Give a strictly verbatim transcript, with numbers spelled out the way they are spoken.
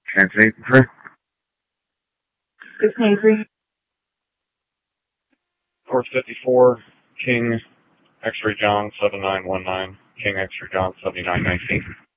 Translate for six ninety-three. Course fifty-four, King X-Ray John seven nine one nine, King X-Ray John seventy-nine nineteen.